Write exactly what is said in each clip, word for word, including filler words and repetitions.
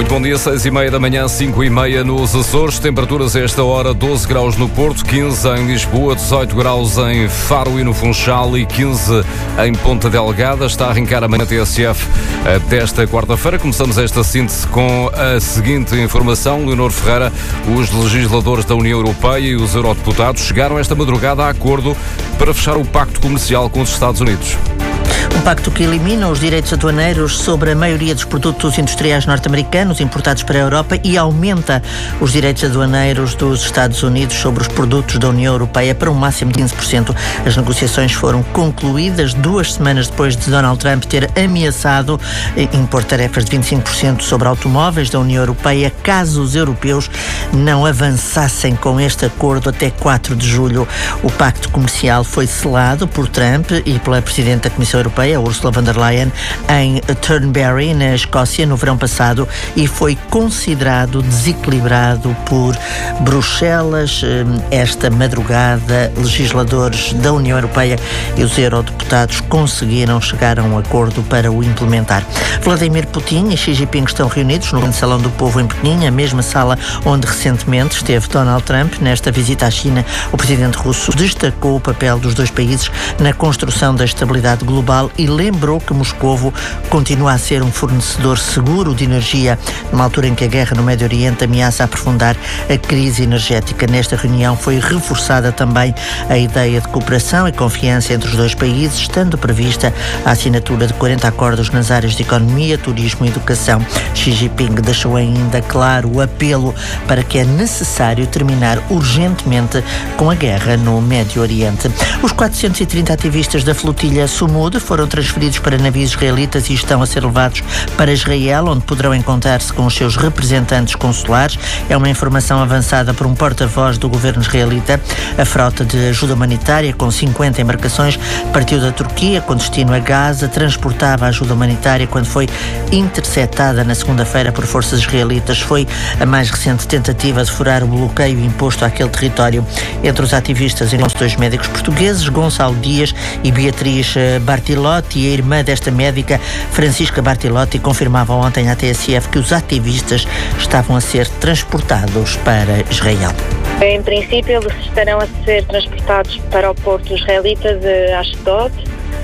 Muito bom dia, seis e meia da manhã, cinco e meia nos Açores. Temperaturas a esta hora, doze graus no Porto, quinze em Lisboa, dezoito graus em Faro e no Funchal e quinze em Ponta Delgada. Está a arrancar a manhã T S F desta quarta-feira. Começamos esta síntese com a seguinte informação. Leonor Ferreira, os legisladores da União Europeia e os eurodeputados chegaram esta madrugada a acordo para fechar o pacto comercial com os Estados Unidos. Um pacto que elimina os direitos aduaneiros sobre a maioria dos produtos industriais norte-americanos importados para a Europa e aumenta os direitos aduaneiros dos Estados Unidos sobre os produtos da União Europeia para um máximo de quinze por cento. As negociações foram concluídas duas semanas depois de Donald Trump ter ameaçado impor tarefas de vinte e cinco por cento sobre automóveis da União Europeia caso os europeus não avançassem com este acordo até quatro de julho. O pacto comercial foi selado por Trump e pela Presidente da Comissão Europeia, Ursula von der Leyen, em Turnberry, na Escócia, no verão passado, e foi considerado desequilibrado por Bruxelas. Esta madrugada, legisladores da União Europeia e os eurodeputados conseguiram chegar a um acordo para o implementar. Vladimir Putin e Xi Jinping estão reunidos no Grande Salão do Povo em Pequim, a mesma sala onde recentemente esteve Donald Trump. Nesta visita à China, o presidente russo destacou o papel dos dois países na construção da estabilidade global e lembrou que Moscovo continua a ser um fornecedor seguro de energia, numa altura em que a guerra no Médio Oriente ameaça aprofundar a crise energética. Nesta reunião foi reforçada também a ideia de cooperação e confiança entre os dois países, estando prevista a assinatura de quarenta acordos nas áreas de economia, turismo e educação. Xi Jinping deixou ainda claro o apelo para que é necessário terminar urgentemente com a guerra no Médio Oriente. Os quatrocentos e trinta ativistas da flotilha Sumud foram transferidos para navios israelitas e estão a ser levados para Israel, onde poderão encontrar-se com os seus representantes consulares. É uma informação avançada por um porta-voz do governo israelita. A frota de ajuda humanitária, com cinquenta embarcações, partiu da Turquia com destino a Gaza, transportava ajuda humanitária quando foi interceptada na segunda-feira por forças israelitas. Foi a mais recente tentativa de furar o bloqueio imposto àquele território. Entre os ativistas encontram-se dois médicos portugueses, Gonçalo Dias e Beatriz Bartilotti. E a irmã desta médica, Francisca Bartilotti, confirmava ontem à T S F que os ativistas estavam a ser transportados para Israel. Em princípio, eles estarão a ser transportados para o porto israelita de Ashdod,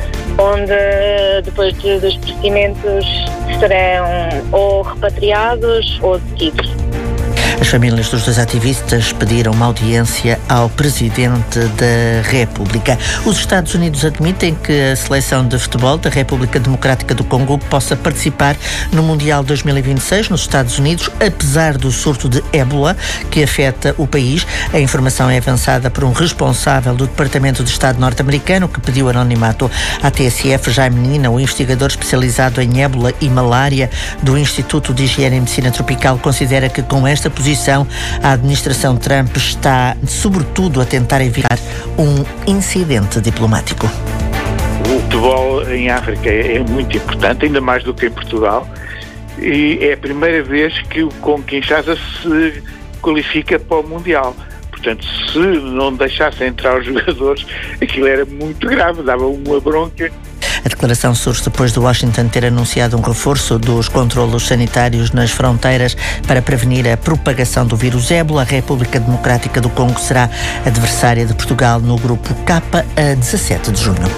onde, depois de, dos procedimentos, serão ou repatriados ou detidos. As famílias dos dois ativistas pediram uma audiência ao Presidente da República. Os Estados Unidos admitem que a seleção de futebol da República Democrática do Congo possa participar no Mundial dois mil e vinte e seis nos Estados Unidos, apesar do surto de ébola que afeta o país. A informação é avançada por um responsável do Departamento de Estado norte-americano que pediu anonimato à T S F. Jaime Menina, o investigador especializado em ébola e malária do Instituto de Higiene e Medicina Tropical, considera que com esta posição a administração Trump está, sobretudo, a tentar evitar um incidente diplomático. O futebol em África é muito importante, ainda mais do que em Portugal, e é a primeira vez que o Congo Kinshasa se qualifica para o Mundial. Portanto, se não deixassem entrar os jogadores, aquilo era muito grave, dava uma bronca. A declaração surge depois de Washington ter anunciado um reforço dos controlos sanitários nas fronteiras para prevenir a propagação do vírus ébola. A República Democrática do Congo será adversária de Portugal no grupo K a dezassete de junho.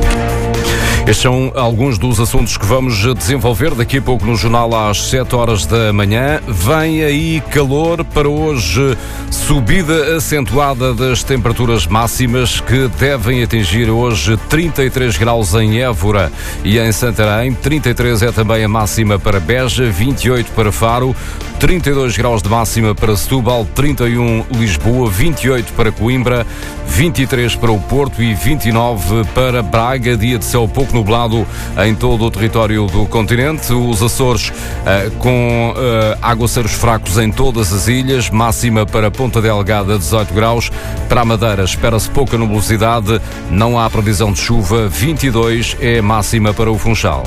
Estes são alguns dos assuntos que vamos desenvolver daqui a pouco no jornal às sete horas da manhã. Vem aí calor para hoje, subida acentuada das temperaturas máximas que devem atingir hoje trinta e três graus em Évora e em Santarém, trinta e três é também a máxima para Beja, vinte e oito para Faro, trinta e dois graus de máxima para Setúbal, trinta e um Lisboa, vinte e oito para Coimbra, vinte e três para o Porto e vinte e nove para Braga. Dia de céu pouco nublado em todo o território do continente. Os Açores uh, com uh, aguaceiros fracos em todas as ilhas, máxima para Ponta Delgada dezoito graus, para a Madeira espera-se pouca nubosidade, não há previsão de chuva, vinte e dois é a máxima para o Funchal.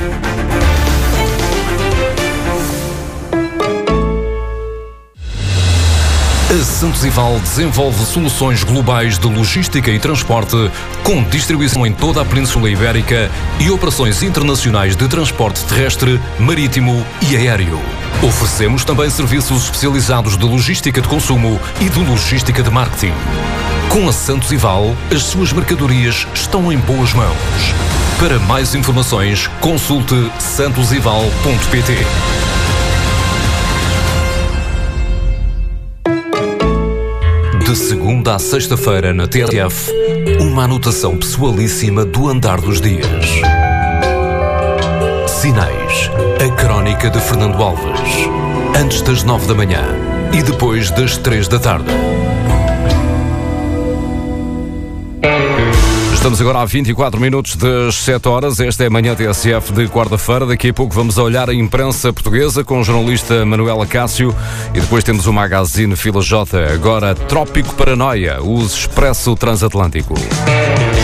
A Santos e Val desenvolve soluções globais de logística e transporte com distribuição em toda a Península Ibérica e operações internacionais de transporte terrestre, marítimo e aéreo. Oferecemos também serviços especializados de logística de consumo e de logística de marketing. Com a Santos Ival, as suas mercadorias estão em boas mãos. Para mais informações, consulte santos ival ponto pt. De segunda à sexta-feira na T R F, uma anotação pessoalíssima do andar dos dias. Sinais, a crónica de Fernando Alves. Antes das nove da manhã e depois das três da tarde. Estamos agora a vinte e quatro minutos das sete horas. Esta é a manhã T S F de quarta-feira. Daqui a pouco vamos olhar a imprensa portuguesa com o jornalista Manuela Cássio e depois temos o magazine Fila J. Agora, Trópico Paranoia, o Expresso Transatlântico.